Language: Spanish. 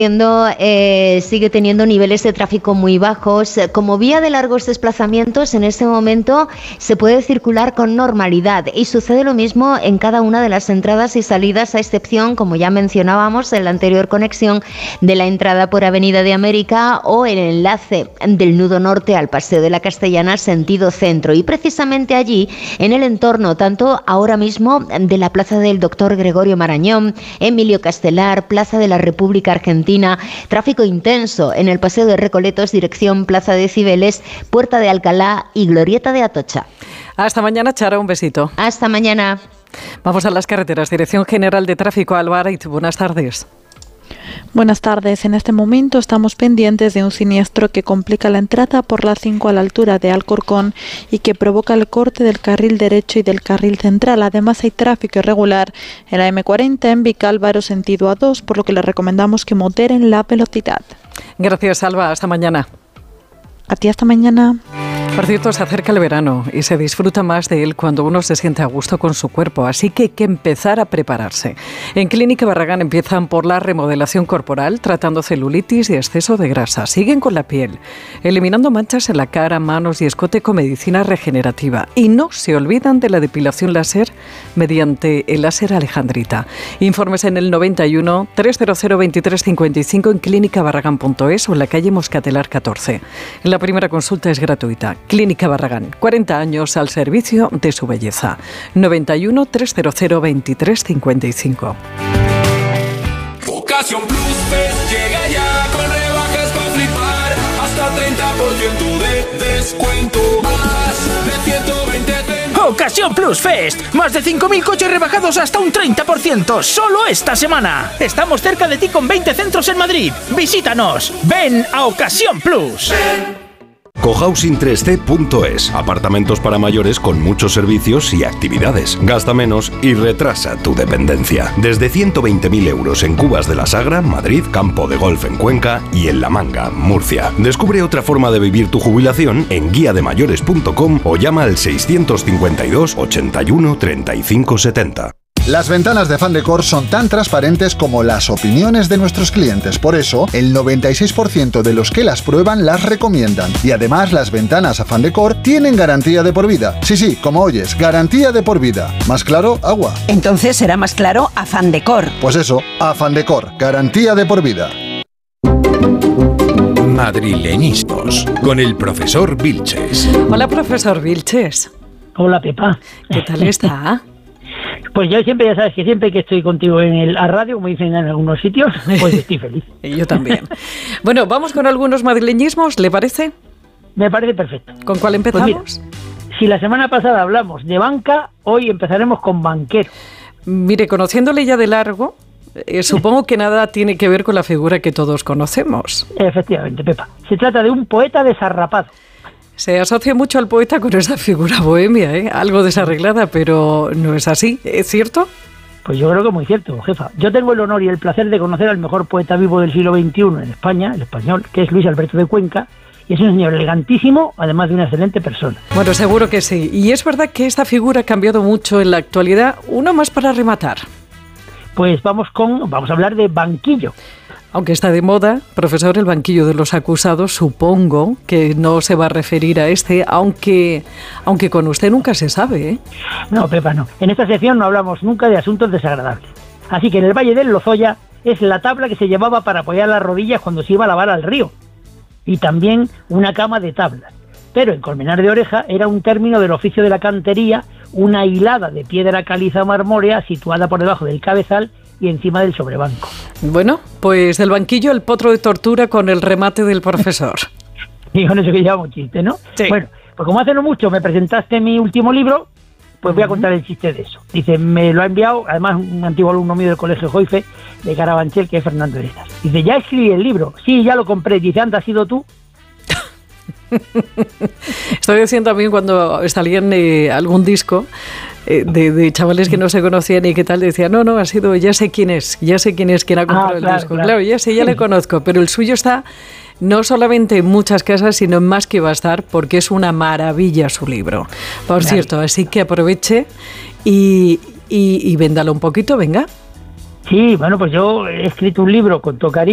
Sigue teniendo niveles de tráfico muy bajos. Como vía de largos desplazamientos, en este momento se puede circular con normalidad y sucede lo mismo en cada una de las entradas y salidas, a excepción, como ya mencionábamos en la anterior conexión, de la entrada por Avenida de América o el enlace del nudo norte al Paseo de la Castellana sentido centro. Y precisamente allí, en el entorno, tanto ahora mismo de la Plaza del Doctor Gregorio Marañón, Emilio Castelar, Plaza de la República Argentina, tráfico intenso en el Paseo de Recoletos, dirección Plaza de Cibeles, Puerta de Alcalá y Glorieta de Atocha. Hasta mañana, Charo, un besito. Hasta mañana. Vamos a las carreteras. Dirección General de Tráfico, Albarit, buenas tardes. Buenas tardes. En este momento estamos pendientes de un siniestro que complica la entrada por la 5 a la altura de Alcorcón y que provoca el corte del carril derecho y del carril central. Además hay tráfico irregular en la M40 en Vicálvaro sentido A2, por lo que les recomendamos que moderen la velocidad. Gracias, Alba. Hasta mañana. A ti, hasta mañana. Por cierto, se acerca el verano y se disfruta más de él cuando uno se siente a gusto con su cuerpo, así que hay que empezar a prepararse. En Clínica Barragán empiezan por la remodelación corporal, tratando celulitis y exceso de grasa. Siguen con la piel, eliminando manchas en la cara, manos y escote con medicina regenerativa. Y no se olvidan de la depilación láser mediante el láser Alejandrita. Informes en el 91 300 2355 en clínicabarragán.es o en la calle Moscatelar 14. La primera consulta es gratuita. Clínica Barragán, 40 años al servicio de su belleza. 91 300 2355. Ocasión Plus Fest llega ya con rebajas para flipar. Hasta 30% de descuento. Más de 120 centros. Ocasión Plus Fest. Más de 5.000 coches rebajados hasta un 30%. Solo esta semana. Estamos cerca de ti con 20 centros en Madrid. Visítanos. Ven a Ocasión Plus. Cohousing3c.es. Apartamentos para mayores con muchos servicios y actividades. Gasta menos y retrasa tu dependencia. Desde 120.000 euros en Cubas de la Sagra, Madrid, Campo de Golf en Cuenca y en La Manga, Murcia. Descubre otra forma de vivir tu jubilación en guiademayores.com o llama al 652 81 35 70. Las ventanas de Fandecor son tan transparentes como las opiniones de nuestros clientes. Por eso, el 96% de los que las prueban las recomiendan. Y además, las ventanas Fandecor tienen garantía de por vida. Sí, como oyes, garantía de por vida. ¿Más claro? Agua. Entonces será más claro Fandecor. Pues eso, Fandecor, garantía de por vida. Madrileñismos, con el profesor Vilches. Hola, profesor Vilches. Hola, Pepa. ¿Qué tal está? Pues yo siempre, ya sabes que siempre que estoy contigo en la radio, como dicen en algunos sitios, pues estoy feliz. Y yo también. Bueno, vamos con algunos madrileñismos, ¿le parece? Me parece perfecto. ¿Con cuál empezamos? Pues mira, si la semana pasada hablamos de banca, hoy empezaremos con banquero. Mire, conociéndole ya de largo, supongo que nada tiene que ver con la figura que todos conocemos. Efectivamente, Pepa. Se trata de un poeta desarrapado. Se asocia mucho al poeta con esa figura bohemia, algo desarreglada, pero no es así, ¿es cierto? Pues yo creo que es muy cierto, jefa. Yo tengo el honor y el placer de conocer al mejor poeta vivo del siglo XXI en España, el español, que es Luis Alberto de Cuenca, y es un señor elegantísimo, además de una excelente persona. Bueno, seguro que sí. Y es verdad que esta figura ha cambiado mucho en la actualidad. Uno más para rematar. Pues vamos a hablar de banquillo. Aunque está de moda, profesor, el banquillo de los acusados, supongo que no se va a referir a este, aunque con usted nunca se sabe, ¿eh? No, Pepa, no. En esta sección no hablamos nunca de asuntos desagradables. Así que en el Valle del Lozoya es la tabla que se llevaba para apoyar las rodillas cuando se iba a lavar al río. Y también una cama de tablas. Pero en Colmenar de Oreja era un término del oficio de la cantería, una hilada de piedra caliza marmórea situada por debajo del cabezal y encima del sobrebanco. Bueno, pues del banquillo el potro de tortura con el remate del profesor. Y con eso que llevamos chiste, ¿no? Sí. Bueno, pues como hace no mucho me presentaste mi último libro, pues voy a contar el chiste de eso. Dice, me lo ha enviado, además un antiguo alumno mío del Colegio Joife, de Carabanchel, que es Fernando Heredas. Dice, ya escribí el libro. Sí, ya lo compré. Dice, anda, ¿has sido tú? Estoy diciendo también cuando salían algún disco de chavales que no se conocían y qué tal, decía, no, ha sido, ya sé quién es quien ha comprado el disco. Claro, ya sé, ya le conozco, pero el suyo está no solamente en muchas casas, sino en más que va a estar, porque es una maravilla su libro. Por cierto, así que aproveche y véndalo un poquito, venga. Sí, bueno, pues yo he escrito un libro con todo cariño.